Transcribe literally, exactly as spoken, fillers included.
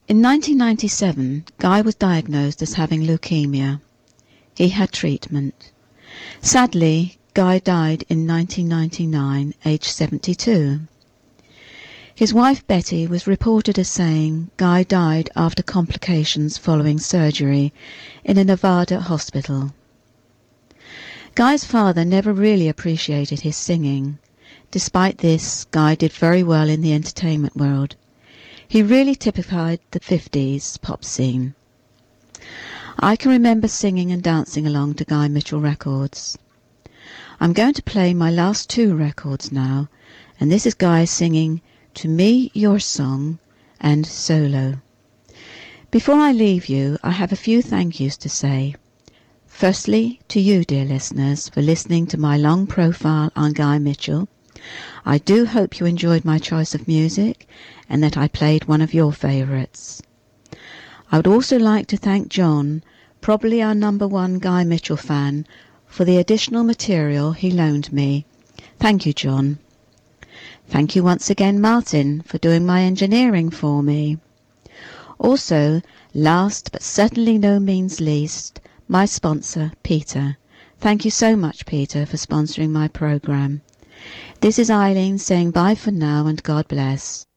In nineteen ninety-seven, Guy was diagnosed as having leukemia. He had treatment. Sadly, Guy died in nineteen ninety-nine, aged seventy-two. His wife Betty was reported as saying Guy died after complications following surgery in a Nevada hospital. Guy's father never really appreciated his singing. Despite this, Guy did very well in the entertainment world. He really typified the fifties pop scene. I can remember singing and dancing along to Guy Mitchell records. I'm going to play my last two records now, and this is Guy singing To Me Your Song and Solo. Before I leave you, I have a few thank yous to say. Firstly, to you, dear listeners, for listening to my long profile on Guy Mitchell. I do hope you enjoyed my choice of music and that I played one of your favourites. I would also like to thank John, probably our number one Guy Mitchell fan, for the additional material he loaned me. Thank you, John. Thank you once again, Martin, for doing my engineering for me. Also, last but certainly no means least, my sponsor, Peter. Thank you so much, Peter, for sponsoring my programme. This is Eileen saying bye for now and God bless.